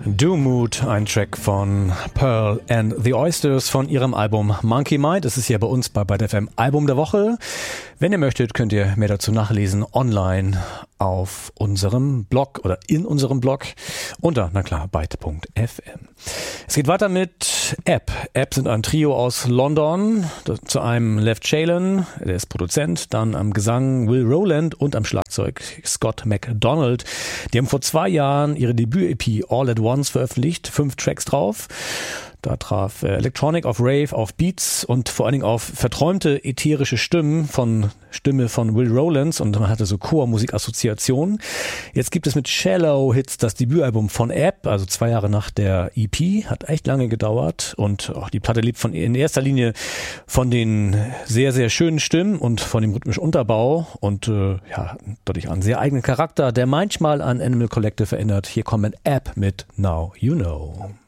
Do Mood, ein Track von Pearl and the Oysters von ihrem Album Monkey Mind. Das ist hier bei uns bei Byte FM Album der Woche. Wenn ihr möchtet, könnt ihr mehr dazu nachlesen online auf unserem Blog oder in unserem Blog unter, na klar, byte.fm. Es geht weiter mit App. App sind ein Trio aus London. Zu einem Lev Chalon, der ist Produzent, dann am Gesang Will Rowland und am Schlagzeug Scott MacDonald. Die haben vor 2 Jahren ihre Debüt-EP All at Once veröffentlicht, 5 Tracks drauf. Da traf Electronic auf Rave, auf Beats und vor allen Dingen auf verträumte ätherische Stimme von Will Rowlands, und man hatte so Chormusik-Assoziationen. Jetzt gibt es mit Shallow Hits das Debütalbum von App, also 2 Jahre nach der EP, hat echt lange gedauert, und auch die Platte lebt in erster Linie von den sehr, sehr schönen Stimmen und von dem rhythmischen Unterbau und dadurch einen sehr eigenen Charakter, der manchmal an Animal Collective erinnert. Hier kommt App mit Now You Know.